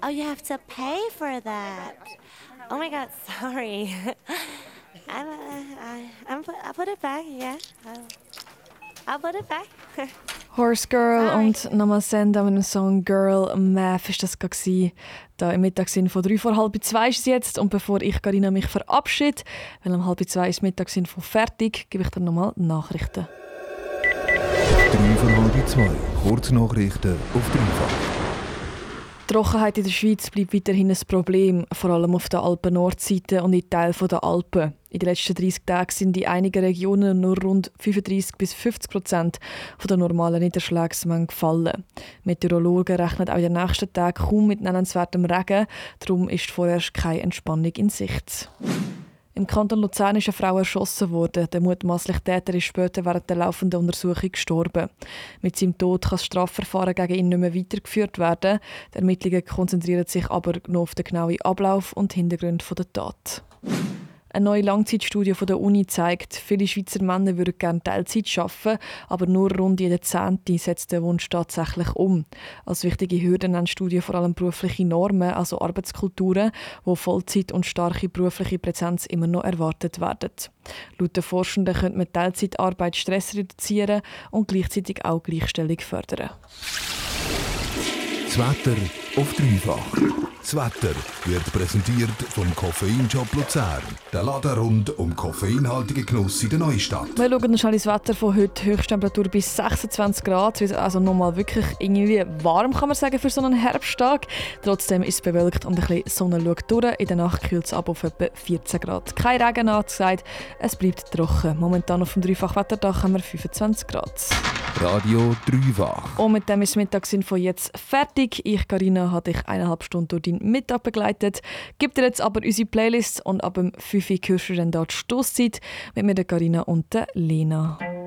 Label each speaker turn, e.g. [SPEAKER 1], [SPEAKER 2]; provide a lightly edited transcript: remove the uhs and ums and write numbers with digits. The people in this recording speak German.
[SPEAKER 1] Oh, you have to pay for that. Oh my God, sorry. I'll put it back, yeah. I'll put it back.
[SPEAKER 2] Horse Girl
[SPEAKER 1] Sorry.
[SPEAKER 2] und Namasenda mit dem Song Girl Math war das gewesen. Da im Mittagssinn von 3 vor halb 2 ist es jetzt. Und bevor ich Carina mich verabschiede, weil um halb 2 ist das Mittagssinn von fertig, gebe ich dir nochmal Nachrichten.
[SPEAKER 3] 3 vor halb 2. Kurznachrichten auf Dreifach.
[SPEAKER 2] Die Trockenheit in der Schweiz bleibt weiterhin ein Problem, vor allem auf der Alpen-Nordseite und in Teilen der Alpen. In den letzten 30 Tagen sind in einigen Regionen nur rund 35-50% der normalen Niederschlagsmenge gefallen. Meteorologen rechnen auch in den nächsten Tagen kaum mit nennenswertem Regen, darum ist vorerst keine Entspannung in Sicht. Im Kanton Luzern ist eine Frau erschossen worden. Der mutmaßliche Täter ist später während der laufenden Untersuchung gestorben. Mit seinem Tod kann das Strafverfahren gegen ihn nicht mehr weitergeführt werden. Die Ermittlungen konzentrieren sich aber noch auf den genauen Ablauf und Hintergrund der Tat. Eine neue Langzeitstudie von der Uni zeigt, viele Schweizer Männer würden gerne Teilzeit arbeiten, aber nur rund jeder Zehnte setzt den Wunsch tatsächlich um. Als wichtige Hürden nennt die Studie vor allem berufliche Normen, also Arbeitskulturen, wo Vollzeit und starke berufliche Präsenz immer noch erwartet werden. Laut den Forschenden könnte man Teilzeitarbeit Stress reduzieren und gleichzeitig auch Gleichstellung fördern.
[SPEAKER 3] Das Wetter auf Dreifach. Das Wetter wird präsentiert vom Koffeinshop Luzern. Der Laden rund um koffeinhaltige Genuss in der Neustadt.
[SPEAKER 2] Wir schauen schnell ins Wetter von heute. Höchsttemperatur bis 26 Grad. Also nochmal wirklich irgendwie warm, kann man sagen, für so einen Herbsttag. Trotzdem ist es bewölkt und ein bisschen Sonne schaut durch. In der Nacht kühlt es ab auf etwa 14 Grad. Kein Regen angesagt, es bleibt trocken. Momentan auf dem Dreifach-Wetterdach haben wir 25 Grad.
[SPEAKER 3] Radio Dreifach.
[SPEAKER 2] Und mit dem ist das Mittagssinn von jetzt fertig. Ich, Carina, habe dich 1,5 Stunden durch deinen Mittag begleitet. Gib dir jetzt aber unsere Playlists und ab dem 5 Uhr hörst du dann dort die Stosszeit mit mir, der Carina und der Lena.